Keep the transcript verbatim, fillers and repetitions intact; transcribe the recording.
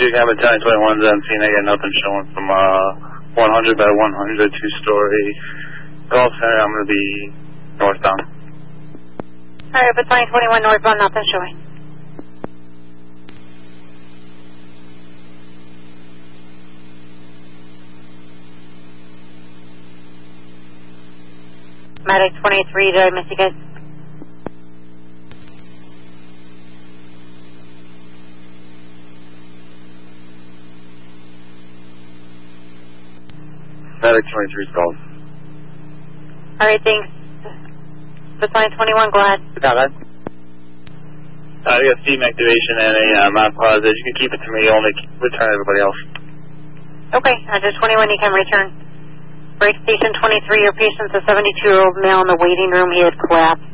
Duke Hammond Battalion twenty-one's on scene. I got nothing showing from uh, one hundred by one hundred, two-story golf center. I'm going to be northbound. All right, Battalion twenty-one northbound, nothing showing. Medic twenty-three, did I miss you guys? Medic twenty-three's called. All right, thanks. Battalion twenty-one, go ahead. Got that. Uh, I got steam activation and a uh, map closet. You can keep it to me. Only return everybody else. Okay, Roger twenty-one, you can return. Break station twenty-three, your patient's a seventy-two-year-old male in the waiting room. He had collapsed.